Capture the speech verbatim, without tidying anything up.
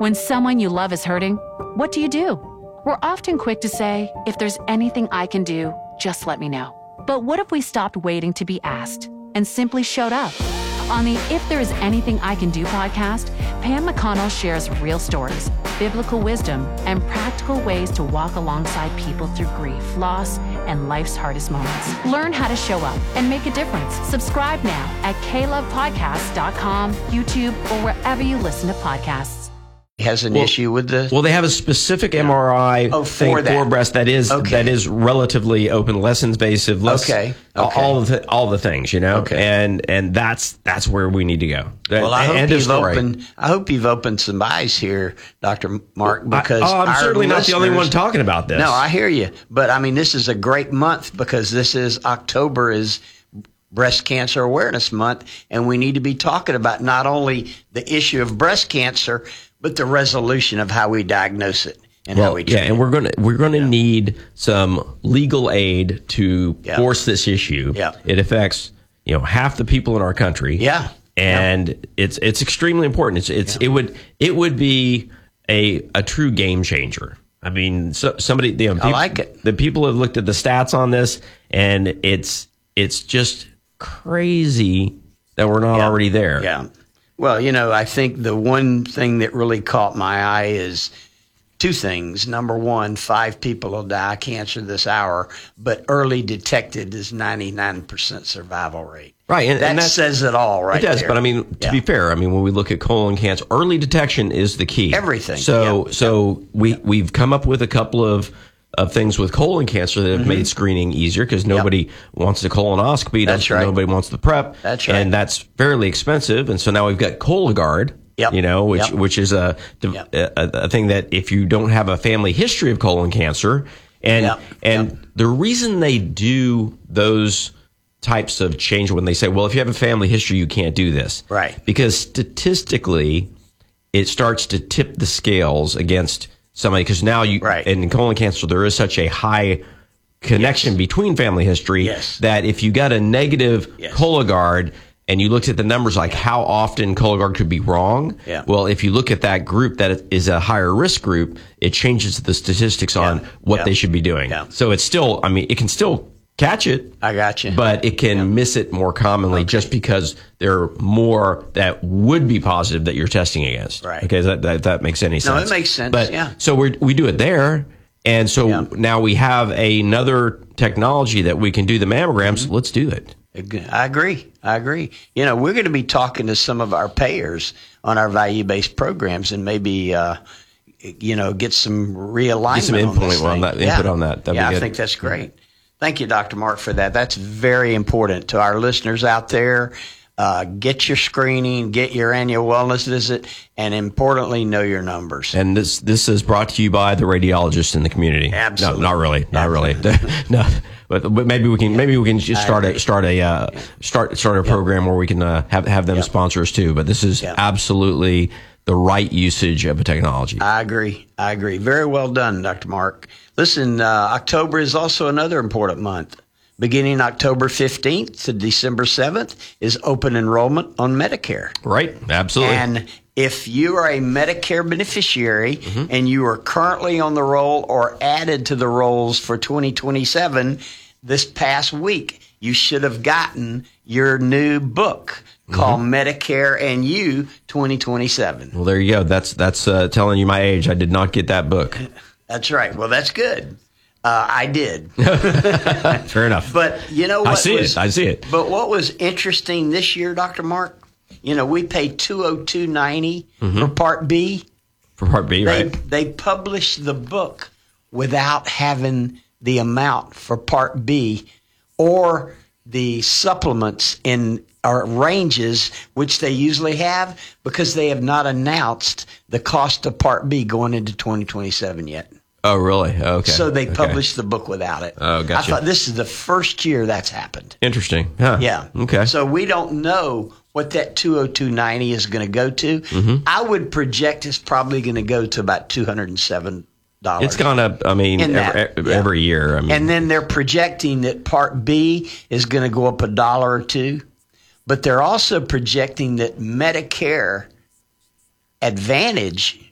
When someone you love is hurting, what do you do? We're often quick to say, if there's anything I can do, just let me know. But what if we stopped waiting to be asked and simply showed up? On the If There Is Anything I Can Do podcast, Pam McConnell shares real stories, biblical wisdom, and practical ways to walk alongside people through grief, loss, and life's hardest moments. Learn how to show up and make a difference. Subscribe now at k love podcast dot com, YouTube, or wherever you listen to podcasts. Has an well, issue with the well they have a specific M R I oh, thing for, that. for breast that is okay. that is relatively open, less invasive, less okay. okay. all of the all the things, you know, okay. and and that's that's where we need to go. That, well, I hope end you've of opened. I hope you've opened some eyes here, Doctor Mark, because I, oh, I'm our certainly not the only one talking about this. No, I hear you, but I mean, this is a great month because this is October is Breast Cancer Awareness Month, and we need to be talking about not only the issue of breast cancer, but the resolution of how we diagnose it and well, how we treat yeah, and it. we're gonna we're gonna yeah. need some legal aid to yeah. force this issue. Yeah. It affects you know half the people in our country. Yeah, and yeah. it's it's extremely important. It's it's yeah. it would it would be a a true game changer. I mean, so, somebody you know, people, I like it. The people have looked at the stats on this, and it's it's just crazy that we're not yeah. already there. Yeah. Well, you know, I think the one thing that really caught my eye is two things. Number one, five people will die of cancer this hour, but early detected is ninety-nine percent survival rate. Right. And that and says it all, right? It does. there. But I mean, to yeah. be fair, I mean, when we look at colon cancer, early detection is the key. Everything. So, yeah. so yeah. we, we've come up with a couple of, of things with colon cancer that have mm-hmm. made screening easier because nobody yep. wants the colonoscopy. That's right. Nobody wants the prep. That's right. And that's fairly expensive. And so now we've got Cologuard. Yep. You know, which yep. which is a, yep. a a thing that if you don't have a family history of colon cancer, and yep. and yep. the reason they do those types of change when they say, well, if you have a family history, you can't do this, right? Because statistically, it starts to tip the scales against somebody because now you right. in colon cancer there is such a high connection yes. between family history yes. that if you got a negative yes. Cologuard. And you looked at the numbers, like how often Cologuard could be wrong. Yeah. Well, if you look at that group that is a higher risk group, it changes the statistics on yeah. what yeah. they should be doing. Yeah. So it's still, I mean, it can still catch it. I got you. But it can yeah. miss it more commonly okay. just because there are more that would be positive that you're testing against. Right. Okay, that that, that makes any sense. No, it makes sense. But, yeah. So we we do it there. And so yeah. now we have another technology that we can do the mammograms. Mm-hmm. Let's do it. I agree. I agree. You know, we're going to be talking to some of our payers on our value-based programs and maybe, uh, you know, get some realignment Get some input on, this on thing. that. Yeah. Input on that. That'd yeah, be good. I think that's great. Thank you, Doctor Mark, for that. That's very important to our listeners out there. Uh, get your screening, get your annual wellness visit, and importantly, know your numbers. And this this is brought to you by the radiologists in the community. Absolutely. No, not really. Not Absolutely. really. No, but, but maybe we can maybe we can just start a start a uh, start start a program where we can uh, have have them yep. sponsor us too. But this is yep. absolutely the right usage of a technology. I agree. I agree. Very well done, Doctor Mark. Listen, uh, October is also another important month. Beginning October fifteenth to December seventh is open enrollment on Medicare. Right. Absolutely. And if you are a Medicare beneficiary mm-hmm. and you are currently on the roll or added to the rolls for twenty twenty-seven, this past week, you should have gotten your new book called mm-hmm. Medicare and You twenty twenty-seven. Well, there you go. That's, that's uh, telling you my age. I did not get that book. That's right. Well, that's good. Uh, I did. Fair enough. But you know what? I see was, it. I see it. But what was interesting this year, Doctor Mark, you know, we paid two hundred two dollars and ninety cents mm-hmm. for Part B. For Part B, they, right. They published the book without having the amount for Part B or the supplements in our ranges, which they usually have, because they have not announced the cost of Part B going into twenty twenty-seven yet. Oh, really? Okay. So they okay. published the book without it. Oh, gotcha. I thought this is the first year that's happened. Interesting. Huh. Yeah. Okay. So we don't know what that two hundred two dollars and ninety cents is going to go to. Mm-hmm. I would project it's probably going to go to about two hundred seven dollars. It's gone up, I mean, In every, that, yeah. every year. I mean. And then they're projecting that Part B is going to go up a dollar or two. But they're also projecting that Medicare Advantage